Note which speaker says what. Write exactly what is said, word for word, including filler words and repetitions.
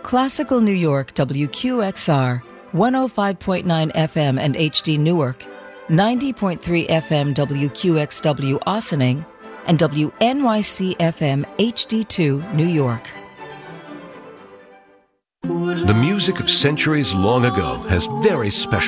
Speaker 1: Classical New York W Q X R, one oh five point nine F M and H D Newark, ninety point three F M W Q X W Ossining, and W N Y C F M H D two New York.
Speaker 2: The music of centuries long ago has very special